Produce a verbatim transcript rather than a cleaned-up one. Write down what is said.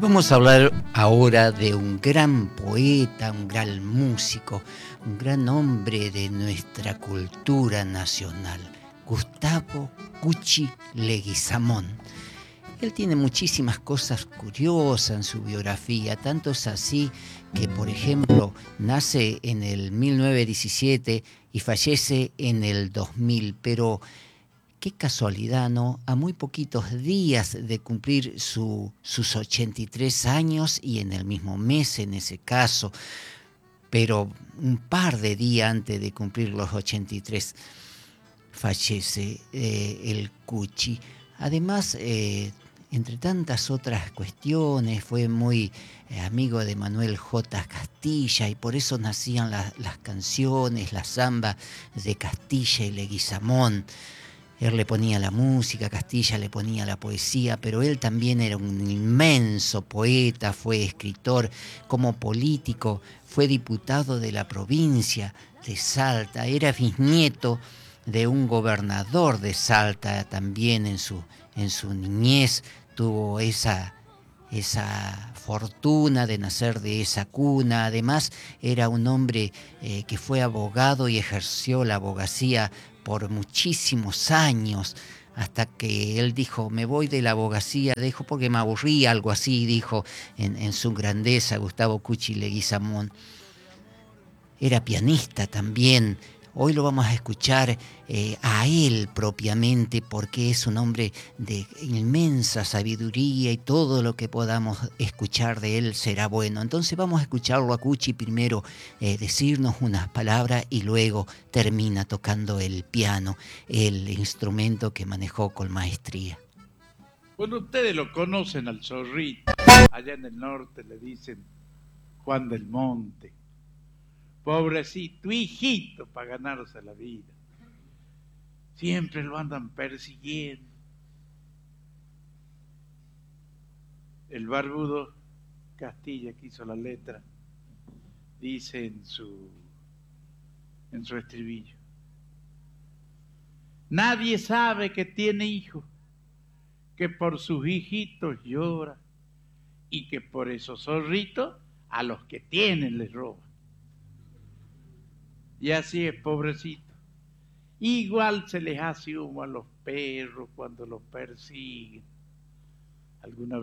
vamos a hablar ahora de un gran poeta, un gran músico, un gran hombre de nuestra cultura nacional, Gustavo Cuchi Leguizamón. Él tiene muchísimas cosas curiosas en su biografía, tanto es así que, por ejemplo, nace en el mil novecientos diecisiete y fallece en el dos mil, pero qué casualidad, ¿no? A muy poquitos días de cumplir su, sus ochenta y tres años y en el mismo mes en ese caso, pero un par de días antes de cumplir los ochenta y tres fallece eh, el Cuchi. Además, eh, entre tantas otras cuestiones, fue muy eh, amigo de Manuel J. Castilla y por eso nacían la, las canciones, las zambas de Castilla y Leguizamón. Él le ponía la música, Castilla le ponía la poesía, pero él también era un inmenso poeta, fue escritor, como político, fue diputado de la provincia de Salta, era bisnieto de un gobernador de Salta también en su, en su niñez, tuvo esa, esa fortuna de nacer de esa cuna. Además era un hombre eh, que fue abogado y ejerció la abogacía por muchísimos años, hasta que él dijo, me voy de la abogacía, dejo porque me aburrí, algo así, dijo en, en su grandeza Gustavo Cuchi Leguizamón. Era pianista también. Hoy lo vamos a escuchar eh, a él propiamente porque es un hombre de inmensa sabiduría y todo lo que podamos escuchar de él será bueno. Entonces vamos a escucharlo a Cuchi primero eh, decirnos unas palabras y luego termina tocando el piano, el instrumento que manejó con maestría. Bueno, ustedes lo conocen al Zorrito. Allá en el norte le dicen Juan del Monte. Pobrecito, hijito, para ganarse la vida. Siempre lo andan persiguiendo. El barbudo Castilla, que hizo la letra, dice en su, en su estribillo: nadie sabe que tiene hijos, que por sus hijitos llora, y que por esos zorritos a los que tienen les roba. Y así es, pobrecito. Igual se les hace humo a los perros cuando los persiguen. Alguna